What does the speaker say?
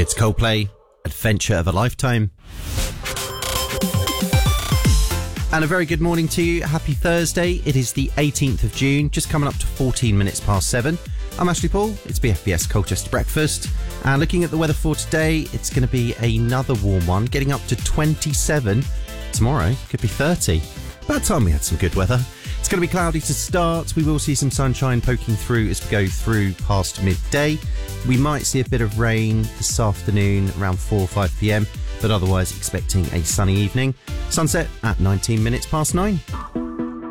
It's Coldplay, Adventure of a Lifetime. And a very good morning to you. Happy Thursday. It is the 18th of June, just coming up to 14 minutes past 7. I'm Ashley Paul. It's BFBS Colchester Breakfast. And looking at the weather for today, it's going to be another warm one, getting up to 27. Tomorrow could be 30. About time we had some good weather. It's going to be cloudy to start. We will see some sunshine poking through as we go through past midday. We might see a bit of rain this afternoon around 4 or 5 p.m, but otherwise expecting a sunny evening. Sunset at 19 minutes past 9.